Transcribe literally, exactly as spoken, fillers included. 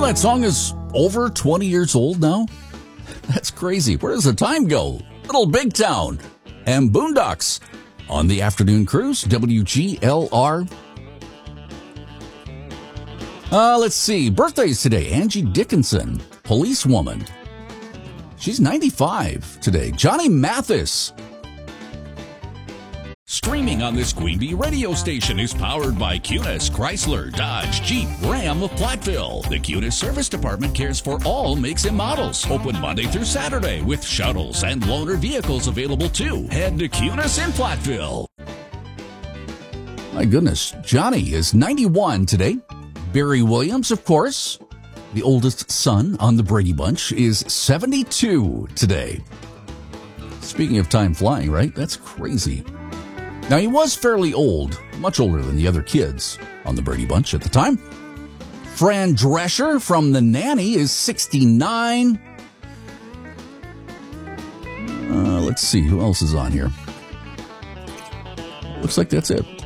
that song is over twenty years old now? That's crazy. Where does the time go? Little Big Town and Boondocks on the afternoon cruise, W G L R. Uh, let's see. Birthdays today. Angie Dickinson, policewoman. She's ninety-five today. Johnny Mathis. Streaming on this Queen Bee radio station is powered by Cunis, Chrysler, Dodge, Jeep, Ram of Platteville. The Cunis Service Department cares for all makes and models. Open Monday through Saturday with shuttles and loaner vehicles available too. Head to Cunis in Platteville. My goodness, Johnny is ninety-one today. Barry Williams, of course, the oldest son on the Brady Bunch, is seventy-two today. Speaking of time flying, right? That's crazy. Now, he was fairly old, much older than the other kids on the Brady Bunch at the time. Fran Drescher from The Nanny is sixty-nine. Uh, let's see, who else is on here? Looks like that's it.